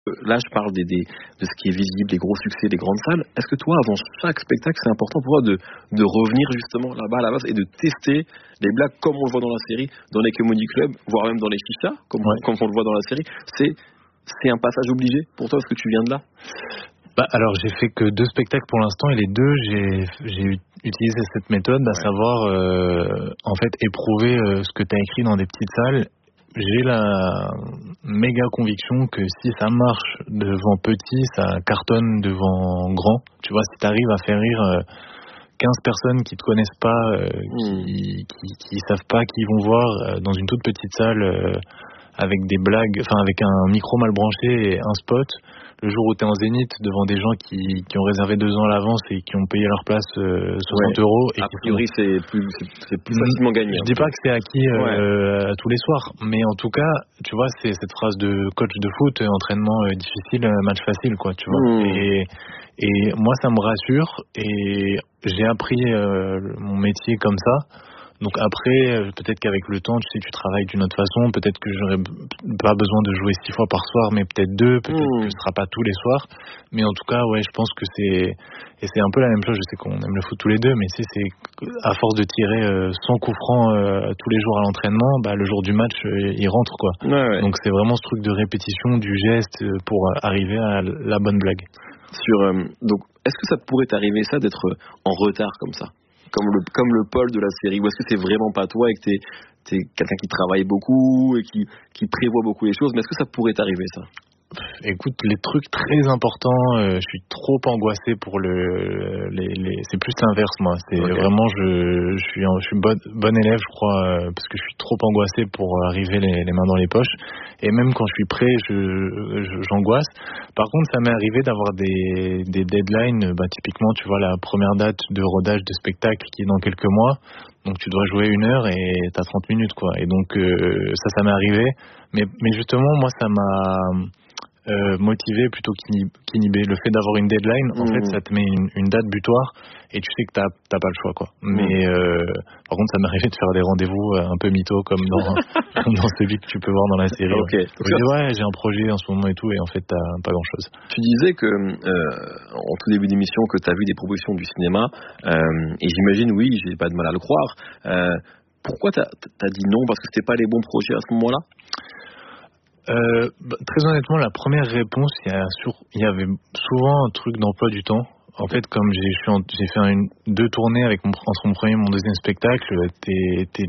Là, je parle de ce qui est visible, des gros succès, des grandes salles. Est-ce que toi, avant chaque spectacle, c'est important pour toi de revenir justement là-bas à la base et de tester les blagues comme on le voit dans la série, dans les comedy clubs, voire même dans les chichas, comme on le voit dans la série. C'est un passage obligé pour toi parce que tu viens de là? Alors j'ai fait que 2 spectacles pour l'instant et les 2 j'ai utilisé cette méthode, à savoir en fait éprouver ce que tu as écrit dans des petites salles. J'ai la méga conviction que si ça marche devant petit, ça cartonne devant grand. Tu vois, si tu arrives à faire rire 15 personnes qui te connaissent pas, qui savent pas, qui vont voir dans une toute petite salle avec des blagues, enfin avec un micro mal branché et un spot, le jour où tu es en zénith devant des gens qui ont réservé 2 ans à l'avance et qui ont payé leur place 60 euros. Et a priori, c'est plus facilement gagné. Je dis pas que c'est acquis tous les soirs, mais en tout cas, tu vois, c'est cette phrase de coach de foot, entraînement difficile, match facile, quoi, tu vois. Et moi, ça me rassure et j'ai appris mon métier comme ça. Donc après, peut-être qu'avec le temps, tu sais, tu travailles d'une autre façon. Peut-être que j'aurais pas besoin de jouer 6 fois par soir, mais peut-être 2. Peut-être que ce sera pas tous les soirs. Mais en tout cas, je pense que et c'est un peu la même chose. Je sais qu'on aime le foot tous les deux, mais c'est à force de tirer 100 coups francs tous les jours à l'entraînement, le jour du match, il rentre, quoi. Donc c'est vraiment ce truc de répétition du geste pour arriver à la bonne blague. Donc, est-ce que ça pourrait t'arriver ça d'être en retard comme ça? Comme le Paul de la série, ou est-ce que c'est vraiment pas toi et que t'es quelqu'un qui travaille beaucoup et qui prévoit beaucoup les choses, mais est-ce que ça pourrait t'arriver ça? Écoute, les trucs très importants, je suis trop angoissé pour c'est plus l'inverse, moi. C'est vraiment, je suis bon élève, je crois, parce que je suis trop angoissé pour arriver les mains dans les poches. Et même quand je suis prêt, j'angoisse. Par contre, ça m'est arrivé d'avoir des deadlines. Typiquement, tu vois, la première date de rodage de spectacle qui est dans quelques mois. Donc tu dois jouer 1 heure et t'as 30 minutes, quoi. Et donc ça m'est arrivé. Mais justement, moi, ça m'a motivé plutôt qu'inhibé. Le fait d'avoir une deadline, en fait, ça te met une date butoir et tu sais que t'as pas le choix, quoi. Mais par contre, ça m'est arrivé de faire des rendez-vous un peu mythos comme dans celui que tu peux voir dans la série. Je dis j'ai un projet en ce moment et tout, et en fait t'as pas grand chose. Tu disais que en tout début d'émission que t'as vu des propositions du cinéma et j'imagine, oui, j'ai pas de mal à le croire. Pourquoi t'as dit non? Parce que c'était pas les bons projets à ce moment-là? Très honnêtement, la première réponse, il y avait souvent un truc d'emploi du temps. En fait, comme j'ai fait 2 tournées entre mon premier et mon deuxième spectacle, t'es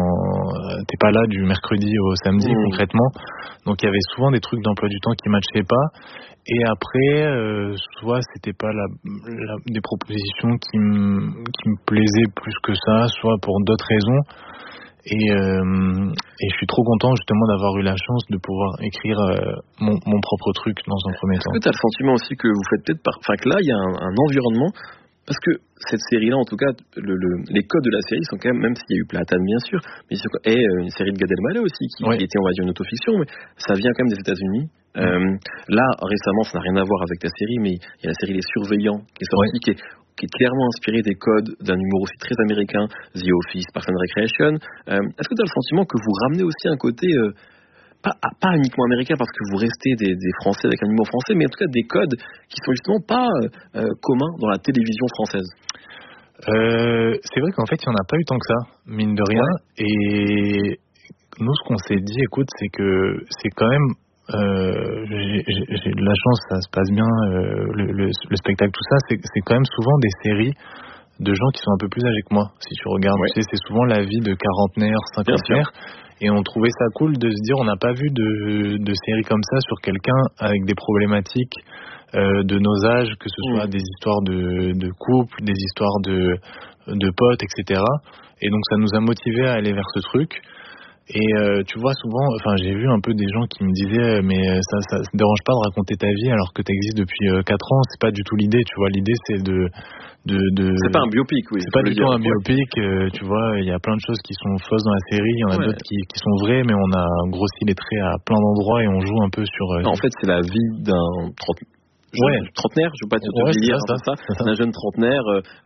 pas là du mercredi au samedi concrètement. Donc il y avait souvent des trucs d'emploi du temps qui matchaient pas. Et après, soit c'était pas des propositions qui me plaisaient plus que ça, soit pour d'autres raisons. Et je suis trop content justement d'avoir eu la chance de pouvoir écrire mon propre truc dans un premier temps. Est-ce que tu as le sentiment aussi que vous faites peut-être que là il y a un environnement, parce que cette série-là, en tout cas, les codes de la série sont quand même s'il y a eu Platane bien sûr, mais et une série de Gad Elmaleh aussi qui était, on va dire, une autofiction, mais ça vient quand même des États-Unis. Là récemment, ça n'a rien à voir avec ta série, mais il y a la série Les Surveillants qui est sortie, qui est clairement inspiré des codes d'un humour aussi très américain, The Office, Parks and Recreation. Est-ce que tu as le sentiment que vous ramenez aussi un côté, pas uniquement américain parce que vous restez des Français avec un humour français, mais en tout cas des codes qui sont justement pas communs dans la télévision française? C'est vrai qu'en fait, il n'y en a pas eu tant que ça, mine de rien. Et nous, ce qu'on s'est dit, écoute, c'est que c'est quand même... j'ai de la chance, ça se passe bien, le spectacle, tout ça, c'est quand même souvent des séries de gens qui sont un peu plus âgés que moi. Si tu regardes, tu sais, c'est souvent la vie de quarantenaires, cinquantenaires, et on trouvait ça cool de se dire, on n'a pas vu de série comme ça sur quelqu'un avec des problématiques de nos âges, que ce soit des histoires de couple, des histoires de potes, etc. Et donc ça nous a motivés à aller vers ce truc. Et tu vois souvent, j'ai vu un peu des gens qui me disaient mais ça te dérange pas de raconter ta vie alors que tu existes depuis 4 ans, c'est pas du tout l'idée, tu vois, l'idée c'est de c'est pas un biopic, c'est pas du tout un biopic, tu vois, il y a plein de choses qui sont fausses dans la série, il y en a d'autres qui sont vraies, mais on a grossi les traits à plein d'endroits et on joue un peu sur... En fait, c'est la vie d'un trentenaire, je veux pas te dire ça. Un jeune trentenaire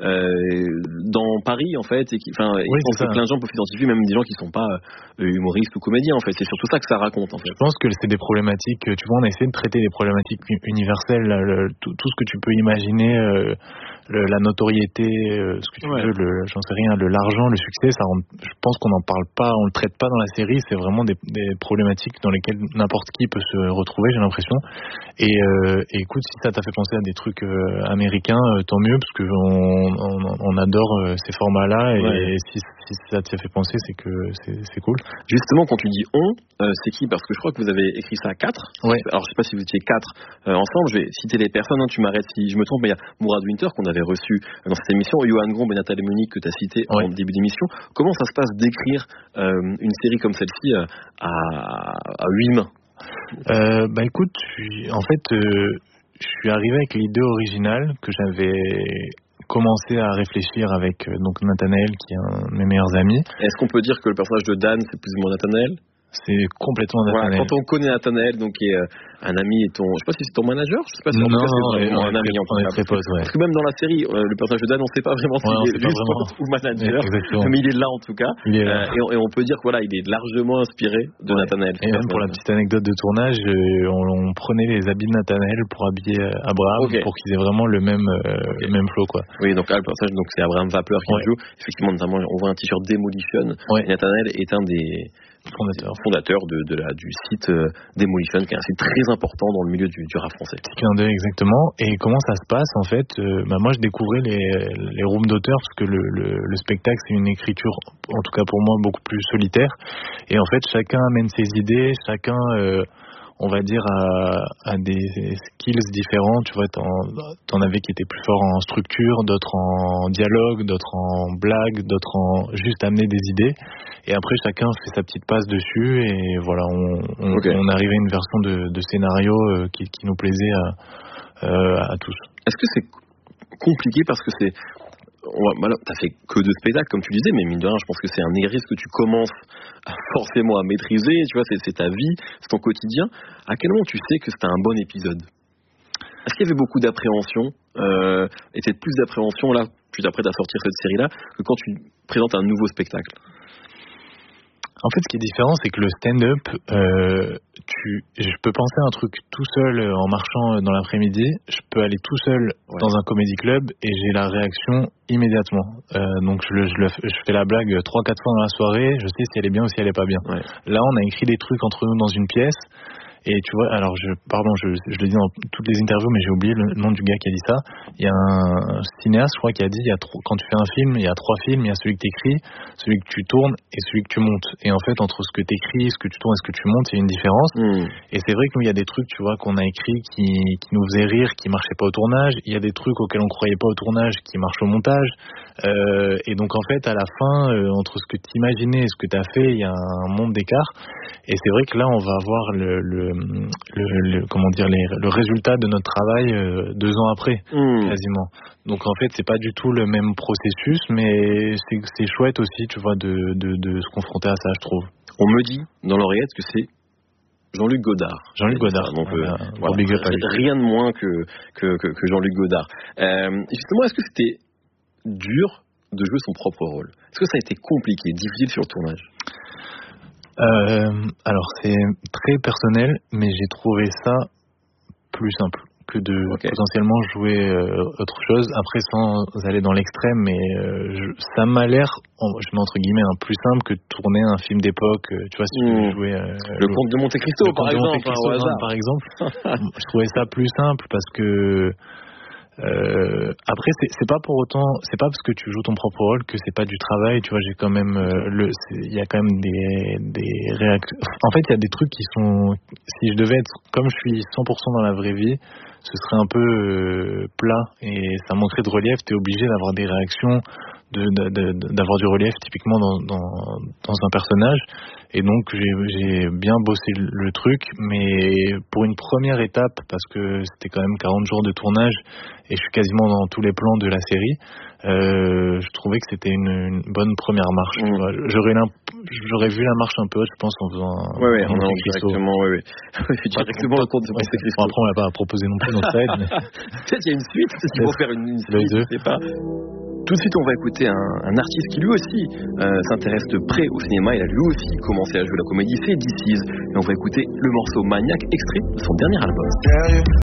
dans Paris en fait, et je pense que plein de gens peuvent s'identifier, même des gens qui sont pas humoristes ou comédiens en fait. C'est surtout ça que ça raconte en fait. Je pense que c'est des problématiques. Tu vois, on a essayé de traiter des problématiques universelles, tout ce que tu peux imaginer. La notoriété, ce que tu veux, j'en sais rien, l'argent, le succès, je pense qu'on n'en parle pas, on le traite pas dans la série. C'est vraiment des problématiques dans lesquelles n'importe qui peut se retrouver, j'ai l'impression. Et écoute, si ça t'a fait penser à des trucs américains, tant mieux, parce que on adore ces formats-là. Et si ça t'a fait penser, c'est que c'est cool. Justement, quand tu dis c'est qui? Parce que je crois que vous avez écrit ça à 4. Ouais. Alors je sais pas si vous étiez 4 ensemble. Je vais citer les personnes. Tu m'arrêtes si je me trompe. Mais il y a Mourad Winter qu'on avait reçu dans cette émission, Johan Gomb et Nathalie Monique que tu as cité en début d'émission. Comment ça se passe d'écrire une série comme celle-ci à 8 mains? Écoute, en fait, je suis arrivé avec l'idée originale que j'avais commencé à réfléchir avec donc Nathanaël, qui est un de mes meilleurs amis. Est-ce qu'on peut dire que le personnage de Dan, c'est plus ou moins Nathanaël? C'est complètement Nathanaël. Quand on connaît Nathanaël, donc qui est un ami et je sais pas si c'est ton manager, je sais pas si non, c'est un ami en très potes, Parce que même dans la série, le personnage de Dan, on sait pas vraiment s'il est juste pote ou manager, mais il est là en tout cas. Et on peut dire que il est largement inspiré de Nathanaël. Et même pour la petite anecdote de tournage, on prenait les habits de Nathanaël pour habiller Abraham pour qu'ils aient vraiment le même flow, quoi. Oui, donc là le personnage, donc c'est Abraham Vapeur qui joue. Effectivement, notamment on voit un t-shirt Demolition. Et Nathanaël est un des fondateur du site Demolition, qui est un site très important dans le milieu du rap français. Petit clin d'œil, exactement. Et comment ça se passe en fait? Moi je découvrais les rooms d'auteurs, parce que le spectacle c'est une écriture, en tout cas pour moi, beaucoup plus solitaire. Et en fait chacun amène ses idées, chacun on va dire à des skills différents. Tu vois, t'en avais qui étaient plus forts en structure, d'autres en dialogue, d'autres en blague, d'autres en juste amener des idées. Et après chacun fait sa petite passe dessus, et voilà, on arrivait à une version de scénario qui nous plaisait à tous. Est-ce que c'est compliqué parce que t'as fait que 2 spectacles comme tu disais, mais mine de rien je pense que c'est un exercice que tu commences forcément à maîtriser, tu vois, c'est ta vie, c'est ton quotidien. À quel moment tu sais que c'était un bon épisode? Est-ce qu'il y avait beaucoup d'appréhension et peut-être plus d'appréhension là, plus après à sortir cette série là, que quand tu présentes un nouveau spectacle? En fait, ce qui est différent, c'est que le stand-up, je peux penser à un truc tout seul en marchant dans l'après-midi, je peux aller tout seul dans un comedy club et j'ai la réaction immédiatement. Donc je fais la blague 3-4 fois dans la soirée, je sais si elle est bien ou si elle est pas bien. Là, on a écrit des trucs entre nous dans une pièce. Et tu vois, alors je le dis dans toutes les interviews, mais j'ai oublié le nom du gars qui a dit ça. Il y a un cinéaste, je crois, qui a dit quand tu fais un film, il y a 3 films, il y a celui que tu écris, celui que tu tournes et celui que tu montes. Et en fait, entre ce que tu écris, ce que tu tournes et ce que tu montes, il y a une différence. Et c'est vrai qu'il y a des trucs, tu vois, qu'on a écrits qui nous faisaient rire, qui marchaient pas au tournage. Il y a des trucs auxquels on croyait pas au tournage, qui marchent au montage. Et donc en fait, à la fin, entre ce que tu imaginais et ce que tu as fait, il y a un monde d'écart. Et c'est vrai que là, on va avoir le résultat de notre travail 2 ans après, quasiment. Donc en fait, c'est pas du tout le même processus, mais c'est chouette aussi, tu vois, de se confronter à ça, je trouve. On me dit dans l'oreillette que c'est Jean-Luc Godard. Jean-Luc Godard. Donc, rien de moins que Jean-Luc Godard. Justement, est-ce que c'était dur de jouer son propre rôle? Est-ce que ça a été compliqué, difficile sur le tournage? Alors c'est très personnel, mais j'ai trouvé ça plus simple que de potentiellement jouer autre chose. Après, sans aller dans l'extrême, mais ça m'a l'air, je mets entre guillemets, plus simple que de tourner un film d'époque. Tu vois, si tu veux jouer le Comte de Monte Cristo, par exemple. Je trouvais ça plus simple parce que après c'est pas pour autant, c'est pas parce que tu joues ton propre rôle que c'est pas du travail, tu vois. J'ai quand même il y a quand même des réactions. En fait, il y a des trucs qui sont, si je devais être comme je suis 100% dans la vraie vie, ce serait un peu plat et ça manquerait de relief. T'es obligé d'avoir des réactions d'avoir du relief typiquement dans un personnage. Et donc j'ai bien bossé le truc, mais pour une première étape, parce que c'était quand même 40 jours de tournage et je suis quasiment dans tous les plans de la série, je trouvais que c'était une bonne première marche. Tu vois. J'aurais vu la marche un peu haute, je pense, en faisant directement au compte de Monte Cristo. Après, on l'a pas proposé non plus dans le side. Mais... Peut-être qu'il y a une suite, parce qu'ils vont faire une suite, je sais pas. Tout de suite, on va écouter un artiste qui lui aussi s'intéresse de près au cinéma. Il a lui aussi commencé à jouer la comédie, c'est This Is. Et on va écouter le morceau Maniac, extrait de son dernier album.